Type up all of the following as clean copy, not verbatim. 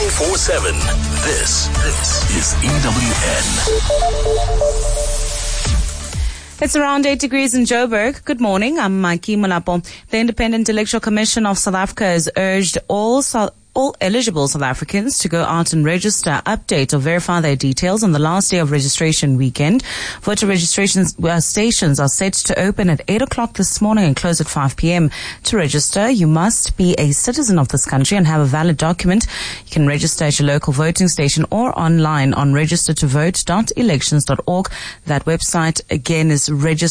24/7. This is EWN. It's around 8 degrees in Joburg. Good morning. I'm Mikey Molapo. The Independent Electoral Commission of South Africa has urged all eligible South Africans to go out and register, update or verify their details on the last day of registration weekend. Voter registration stations are set to open at 8 o'clock this morning and close at 5 p.m. To register, you must be a citizen of this country and have a valid document. You can register at your local voting station or online on registertovote.elections.org. That website again is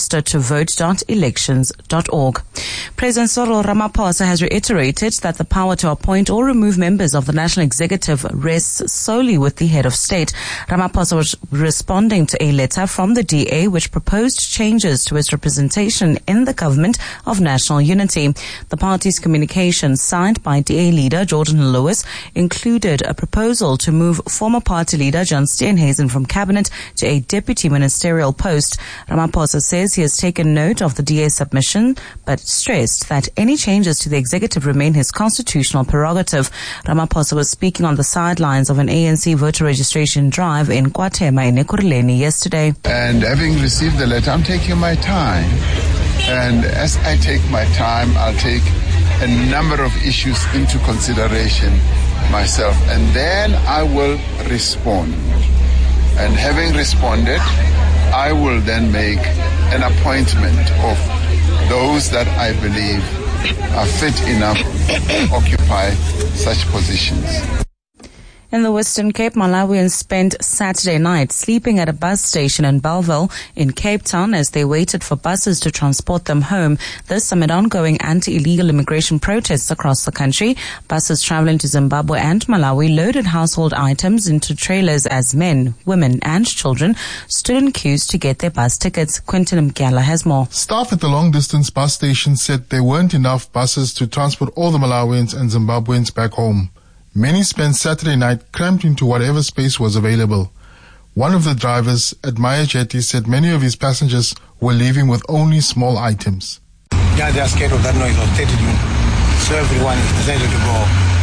registertovote.elections.org. President Cyril Ramaphosa has reiterated that the power to appoint or remove members of the National Executive rests solely with the head of state. Ramaphosa was responding to a letter from the DA which proposed changes to its representation in the government of national unity. The party's communication, signed by DA leader Jordan Lewis, included a proposal to move former party leader John Steenhuisen from cabinet to a deputy ministerial post. Ramaphosa says he has taken note of the DA submission, but stressed that any changes to the executive remain his constitutional prerogative. Ramaphosa was speaking on the sidelines of an ANC voter registration drive in KwaThema in Ekurhuleni yesterday. And having received the letter, I'm taking my time. And as I take my time, I'll take a number of issues into consideration myself. And then I will respond. And having responded, I will then make an appointment of those that I believe are fit enough to occupy such positions. In the Western Cape, Malawians spent Saturday night sleeping at a bus station in Bellville in Cape Town as they waited for buses to transport them home. This amid ongoing anti-illegal immigration protests across the country. Buses traveling to Zimbabwe and Malawi loaded household items into trailers as men, women and children stood in queues to get their bus tickets. Quentin Mgala has more. Staff at the long-distance bus station said there weren't enough buses to transport all the Malawians and Zimbabweans back home. Many spent Saturday night cramped into whatever space was available. One of the drivers, Admire Jetty, said many of his passengers were leaving with only small items. Yeah, they are scared of that noise of 30 units. So everyone is decided to go.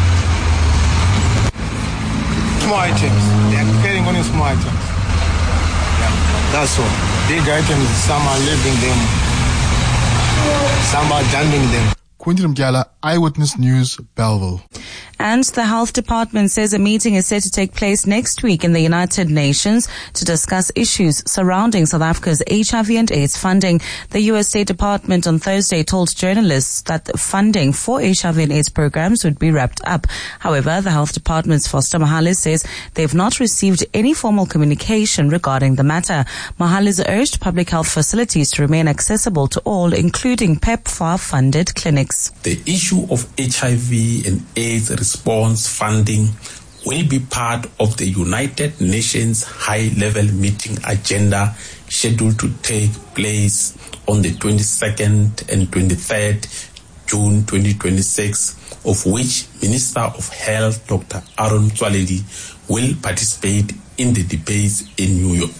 Small items. They are carrying only small items. Yeah, that's all. Big items, some are leaving them. Some are dumping them. Quentin Mgala, Eyewitness News, Bellville. And the Health Department says a meeting is set to take place next week in the United Nations to discuss issues surrounding South Africa's HIV and AIDS funding. The U.S. State Department on Thursday told journalists that the funding for HIV and AIDS programs would be wrapped up. However, the Health Department's Foster Mahalis says they've not received any formal communication regarding the matter. Mahalis urged public health facilities to remain accessible to all, including PEPFAR-funded clinics. The issue of HIV and AIDS response funding will be part of the United Nations high-level meeting agenda scheduled to take place on the 22nd and 23rd June 2026, of which Minister of Health Dr. Aaron Motsoaledi will participate in the debates in New York.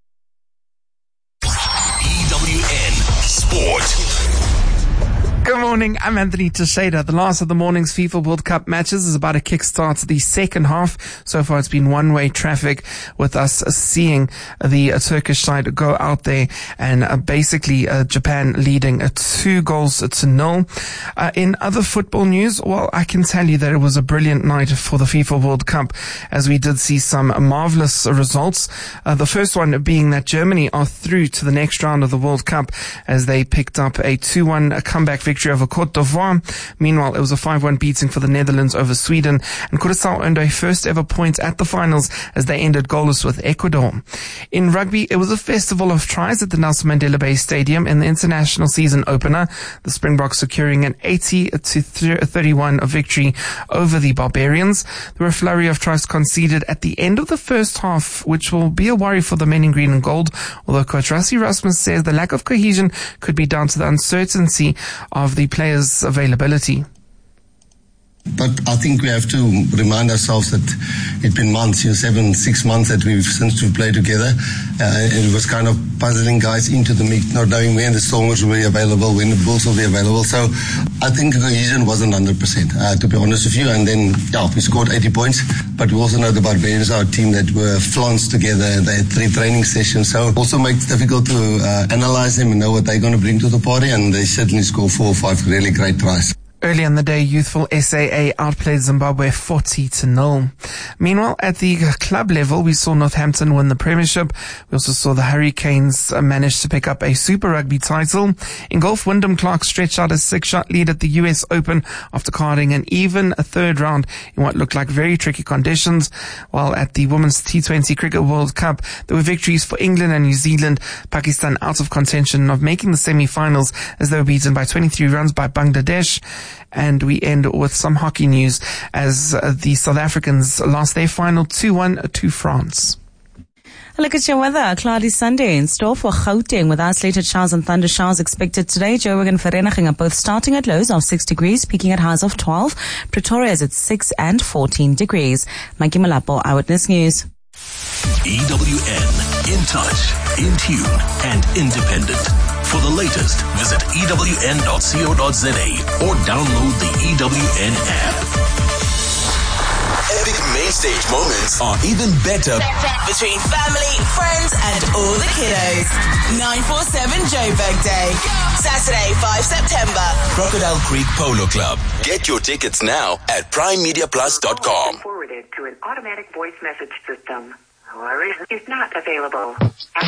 EWN Sport. Good morning, I'm Anthony Teixeira. The last of the morning's FIFA World Cup matches is about to kickstart the second half. So far it's been one-way traffic with us seeing the Turkish side go out there and basically Japan leading 2-0. In other football news, well, I can tell you that it was a brilliant night for the FIFA World Cup as we did see some marvelous results. The first one being that Germany are through to the next round of the World Cup as they picked up a 2-1 comeback victory over Côte d'Ivoire. Meanwhile, it was a 5-1 beating for the Netherlands over Sweden, and Curaçao earned a first ever point at the finals as they ended goalless with Ecuador. In rugby, it was a festival of tries at the Nelson Mandela Bay Stadium in the international season opener, the Springboks securing an 80-31 victory over the Barbarians. There were a flurry of tries conceded at the end of the first half, which will be a worry for the men in green and gold, although coach Rassie Rasmus says the lack of cohesion could be down to the uncertainty of the players' availability. But I think we have to remind ourselves that it's been months, 6 months since we've played together. And it was kind of puzzling guys into the mix, not knowing when the Stormers will be available, when the Bulls will be available. So I think the cohesion wasn't 100%, to be honest with you. And then, we scored 80 points. But we also know the Barbarians are a team that were flanced together. They had 3 training sessions. So it also makes it difficult to analyze them and know what they're going to bring to the party. And they certainly scored 4 or 5 really great tries. Early in the day, youthful SAA outplayed Zimbabwe 40-0. Meanwhile, at the club level, we saw Northampton win the Premiership. We also saw the Hurricanes manage to pick up a Super Rugby title. In golf, Wyndham Clark stretched out a 6-shot lead at the US Open after carding an even a third round in what looked like very tricky conditions. While at the Women's T20 Cricket World Cup, there were victories for England and New Zealand. Pakistan out of contention of making the semi-finals as they were beaten by 23 runs by Bangladesh. And we end with some hockey news as the South Africans lost their final 2-1 to France. Look at your weather. A cloudy Sunday in store for Gauteng with isolated showers and thunder showers expected today. Joburg and Vereeniging are both starting at lows of 6 degrees, peaking at highs of 12. Pretoria is at 6 and 14 degrees. Maggie Malapo, Eyewitness News. EWN, in touch, in tune, and independent. For the latest, visit ewn.co.za or download the EWN app. Epic main stage moments are even better between family, friends, and all the kiddos. 947 Joburg Day. Saturday, 5 September. Crocodile Creek Polo Club. Get your tickets now at primemediaplus.com. Forwarded to an automatic voice message system. However, is not available.